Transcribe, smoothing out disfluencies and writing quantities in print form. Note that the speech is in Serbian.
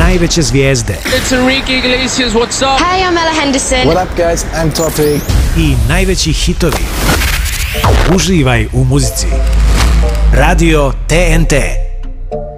najveće zvijezde. It's Enrique Iglesias, what's up? Hey, I'm Ella Henderson. What up guys, I'm Topic. I najveći hitovi. Uživaj u muzici. Radio TNT.